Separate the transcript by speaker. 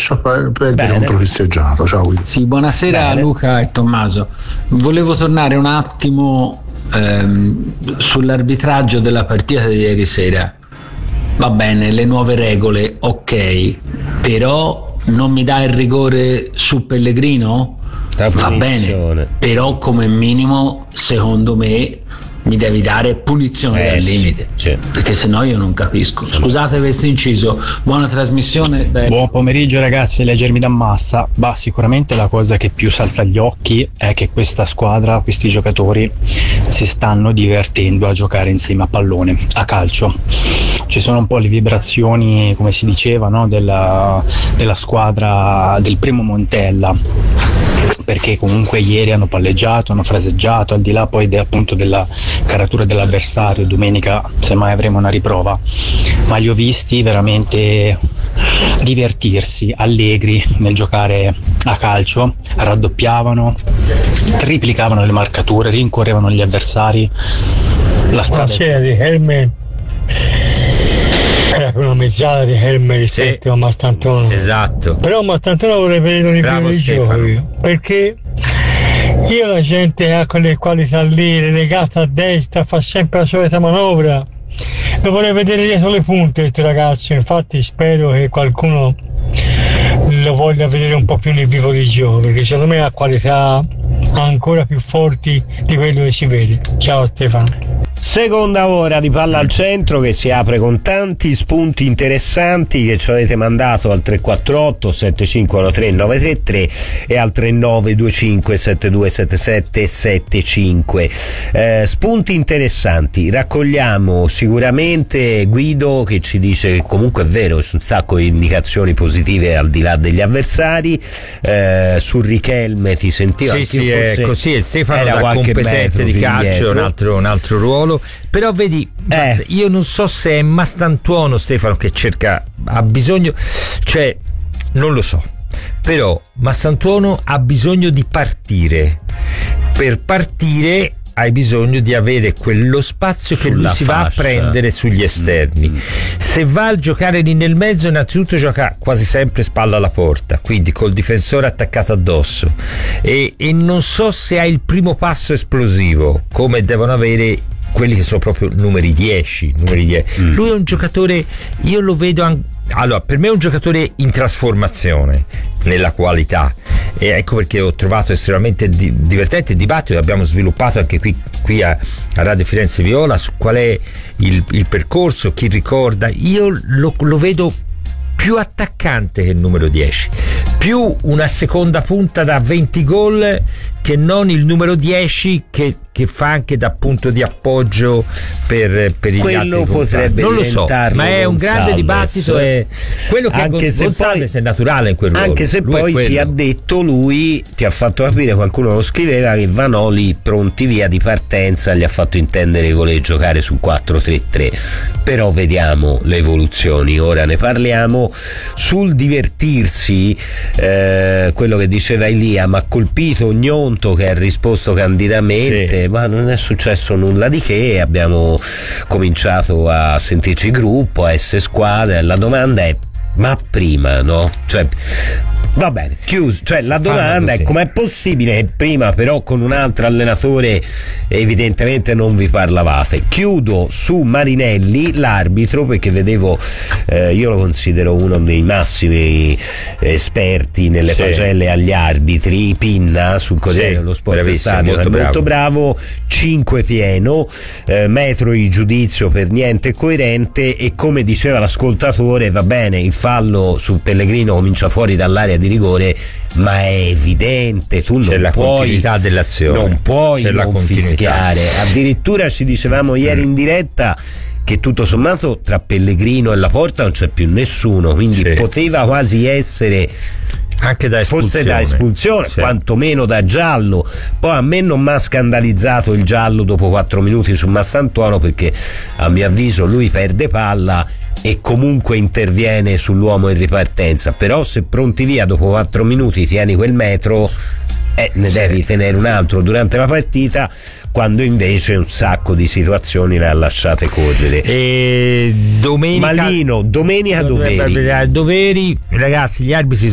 Speaker 1: lascia perdere un professioneggiato. Ciao Guido.
Speaker 2: Sì, buonasera. Bene. Luca e Tommaso. Volevo tornare un attimo sull'arbitraggio della partita di ieri sera. Va bene, le nuove regole, ok, però non mi dà il rigore su Pellegrino? Va bene, però come minimo secondo me mi devi dare punizione dal limite, perché sennò io non capisco. Scusate questo inciso, buona trasmissione.
Speaker 3: Buon pomeriggio ragazzi, leggermi da Massa. Sicuramente la cosa che più salta agli occhi è che questa squadra, questi giocatori si stanno divertendo a giocare insieme a pallone, a calcio. Ci sono un po' le vibrazioni, come si diceva, no? della squadra del primo Montella, perché comunque ieri hanno palleggiato, hanno fraseggiato, al di là poi appunto della caratura dell'avversario. Domenica semmai avremo una riprova, ma li ho visti veramente divertirsi, allegri nel giocare a calcio, raddoppiavano, triplicavano le marcature, rincorrevano gli avversari. La strada
Speaker 4: di Helme era una mezzala di Helme rispetto a Mastantono.
Speaker 5: Esatto.
Speaker 4: Però Mastantono vorrei vedere un ripieno di gioco, perché io la gente con le qualità lì, relegata a destra, fa sempre la solita manovra, lo vorrei vedere dietro le punte questo ragazzo. Infatti spero che qualcuno lo voglia vedere un po' più nel vivo di gioco, perché secondo me ha qualità ancora più forti di quello che si vede. Ciao Stefano.
Speaker 6: Seconda ora di Palla al Centro che si apre con tanti spunti interessanti che ci avete mandato al 348 7513 933 e al 3925 7277 75. Spunti interessanti, raccogliamo sicuramente Guido che ci dice che comunque è vero, ci sono un sacco di indicazioni positive al di là degli avversari. Su Richelme ti sentivo?
Speaker 5: Sì, è così, Stefano da competente di calcio, un altro ruolo. Però vedi, io non so se è Mastantuono, Stefano, che ha bisogno, cioè non lo so, però Mastantuono ha bisogno di partire. Per partire hai bisogno di avere quello spazio che lui si va a prendere sugli esterni. Se va a giocare lì nel mezzo, innanzitutto gioca quasi sempre spalla alla porta, quindi col difensore attaccato addosso, e non so se ha il primo passo esplosivo come devono avere quelli che sono proprio numeri 10. Lui è un giocatore, io lo vedo allora, per me è un giocatore in trasformazione nella qualità, e ecco perché ho trovato estremamente divertente il dibattito che abbiamo sviluppato anche qui a Radio Firenze Viola su qual è il percorso, chi ricorda. Io lo vedo più attaccante che il numero 10, più una seconda punta da 20 gol che non il numero 10 che fa anche da punto di appoggio per gli
Speaker 6: quello
Speaker 5: altri
Speaker 6: potrebbe
Speaker 5: non lo so, ma è un grande dibattito, è quello che anche se Gonzalez è naturale in quel ruolo,
Speaker 6: anche se lui poi ti ha detto, lui ti ha fatto capire, qualcuno lo scriveva, che Vanoli pronti via di partenza gli ha fatto intendere che voleva giocare sul 4-3-3, però vediamo le evoluzioni, ora ne parliamo. Sul divertirsi, quello che diceva Elia, ma ha colpito Gnonto che ha risposto candidamente, ma non è successo nulla di che, abbiamo cominciato a sentirci gruppo, a essere squadra. La domanda è: ma prima, no? Cioè, va bene, chiuso. Cioè, la domanda è: com'è possibile che prima, però, con un altro allenatore evidentemente non vi parlavate? Chiudo su Marinelli, l'arbitro, perché vedevo, io lo considero uno dei massimi esperti nelle pagelle agli arbitri. Pinna sul Corriere dello Sport Stadio è molto bravo, 5 pieno, metro di giudizio per niente coerente, e come diceva l'ascoltatore, va bene, il fallo su Pellegrino comincia fuori dall'area di rigore, ma è evidente, tu non
Speaker 5: la
Speaker 6: puoi,
Speaker 5: continuità dell'azione,
Speaker 6: non puoi non fischiare. Addirittura ci dicevamo ieri in diretta che tutto sommato tra Pellegrino e Laporta non c'è più nessuno, quindi poteva quasi essere
Speaker 5: anche da espulsione,
Speaker 6: forse da espulsione, quantomeno da giallo. Poi a me non mi ha scandalizzato il giallo dopo 4 minuti su Massantuono, perché a mio avviso lui perde palla e comunque interviene sull'uomo in ripartenza, però se pronti via dopo 4 minuti tieni quel metro, ne devi tenere un altro durante la partita, quando invece un sacco di situazioni le ha lasciate correre.
Speaker 5: E domenica
Speaker 6: Doveri,
Speaker 5: ragazzi, gli arbitri